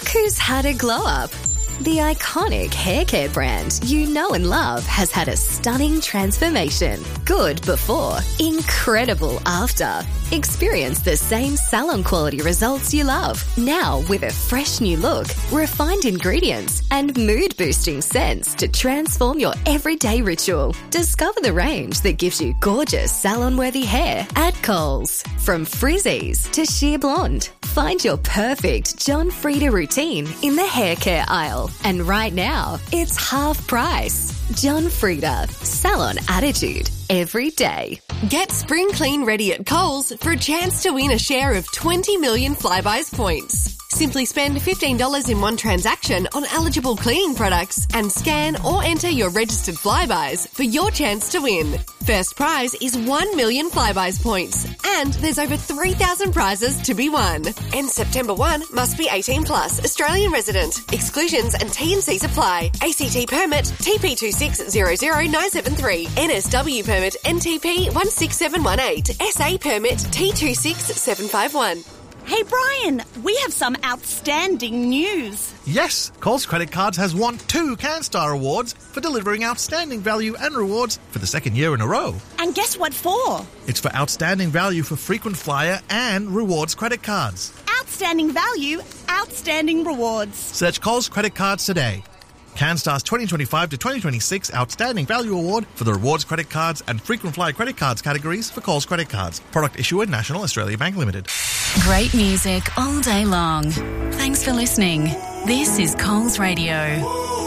Look who's had a glow up. The iconic hair care brand you know and love has had a stunning transformation. Good before, incredible after. Experience the same salon quality results you love. Now with a fresh new look, refined ingredients, and mood boosting scents to transform your everyday ritual. Discover the range that gives you gorgeous salon-worthy hair at Coles. From frizzies to sheer blonde. Find your perfect John Frieda routine in the hair care aisle. And right now, it's half price. John Frieda, salon attitude every day. Get spring clean ready at Coles for a chance to win a share of 20 million Flybuys points. Simply spend $15 in one transaction on eligible cleaning products and scan or enter your registered Flybuys for your chance to win. First prize is 1 million Flybuys points, and there's over 3,000 prizes to be won. And September 1 must be 18 plus, Australian resident. Exclusions and T&Cs apply. ACT permit TP2600973, NSW permit NTP 16718, SA permit T26751. Hey Brian, we have some outstanding news. Yes, Coles Credit Cards has won 2 CanStar Awards for delivering outstanding value and rewards for the second year in a row. And guess what for? It's for outstanding value for frequent flyer and rewards credit cards. Outstanding value, outstanding rewards. Search Coles Credit Cards today. CanStar's 2025 to 2026 Outstanding Value Award for the Rewards Credit Cards and Frequent Flyer Credit Cards categories for Coles Credit Cards. Product issuer National Australia Bank Limited. Great music all day long. Thanks for listening. This is Coles Radio.